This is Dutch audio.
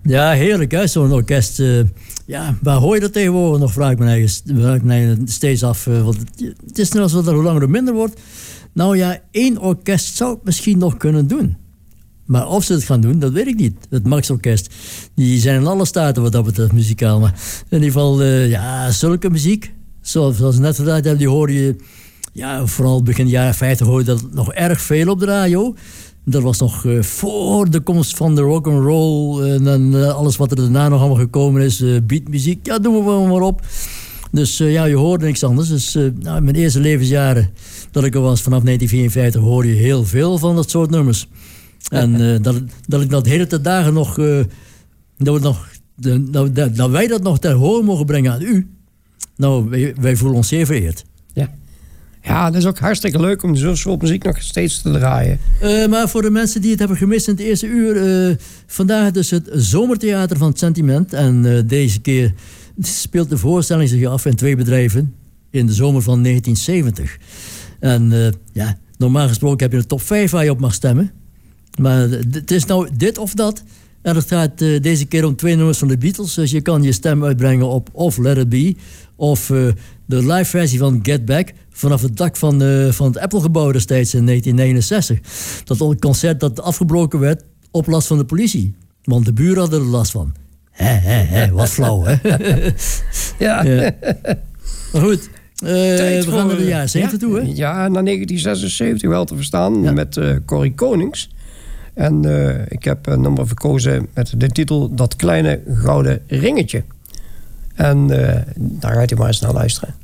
Ja, heerlijk hè, zo'n orkest. Waar hoor je dat tegenwoordig nog? Vraag ik me steeds af. Want het is net als wat er hoe langer hoe minder wordt. Nou ja, 1 orkest zou het misschien nog kunnen doen. Maar of ze het gaan doen, dat weet ik niet. Het Max Orkest, die zijn in alle staten wat dat betreft muzikaal. Maar in ieder geval, zulke muziek, zoals we net verteld hebben, die hoor je... Ja, vooral begin jaren 50 hoor je dat nog erg veel op de radio. Dat was nog voor de komst van de rock and roll en alles wat er daarna nog allemaal gekomen is. Beatmuziek, ja, doen we wel maar op. Dus je hoorde niks anders. Dus in mijn eerste levensjaren dat ik er was, vanaf 1954, hoorde je heel veel van dat soort nummers. En dat ik dat hele dagen nog, dat wij dat nog ter horen mogen brengen aan u. Nou, wij voelen ons zeer vereerd. Ja, dat is ook hartstikke leuk om zo'n soort muziek nog steeds te draaien. Maar voor de mensen die het hebben gemist in het eerste uur... vandaag dus het Zomertheater van het Sentiment. En deze keer speelt de voorstelling zich af in 2 bedrijven... in de zomer van 1970. En normaal gesproken heb je een top 5 waar je op mag stemmen. Maar het is nou dit of dat... En het gaat deze keer om 2 nummers van de Beatles. Dus je kan je stem uitbrengen op of Let It Be... of de live versie van Get Back... vanaf het dak van het Apple-gebouw destijds in 1969. Dat concert dat afgebroken werd op last van de politie. Want de buren hadden er last van. Wat flauw, hè? Ja. Maar goed, we gaan naar de jaren 70 toe, hè? Ja, naar 1976 wel te verstaan met Corrie Konings. En ik heb een nummer verkozen met de titel Dat kleine gouden ringetje. En daar gaat u maar eens naar luisteren.